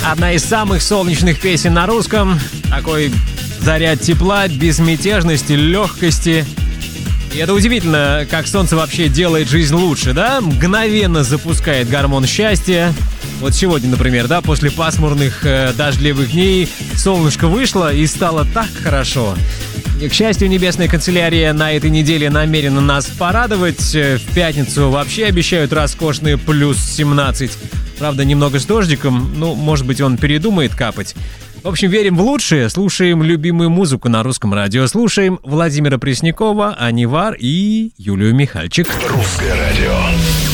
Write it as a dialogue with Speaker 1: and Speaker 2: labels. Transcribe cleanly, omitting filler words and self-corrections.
Speaker 1: Одна из самых солнечных песен на русском. Такой заряд тепла, безмятежности, легкости. И это удивительно, как солнце вообще делает жизнь лучше, да? Мгновенно запускает гормон счастья. Вот сегодня, например, да, после пасмурных дождливых дней солнышко вышло и стало так хорошо. К счастью, небесная канцелярия на этой неделе намерена нас порадовать. В пятницу вообще обещают роскошные плюс 17. Правда, немного с дождиком, ну, может быть, он передумает капать. В общем, верим в лучшее, слушаем любимую музыку на русском радио. Слушаем Владимира Преснякова, Анивар и Юлию Михальчик.
Speaker 2: Русское радио.